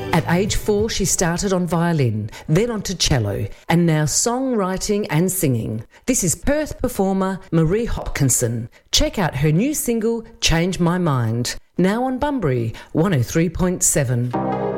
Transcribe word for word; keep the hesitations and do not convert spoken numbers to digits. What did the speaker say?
At age four, she started on violin, then onto cello, and now songwriting and singing. This is Perth performer Marie Hopkinson. Check out her new single, Change My Mind, now on Bunbury one oh three point seven.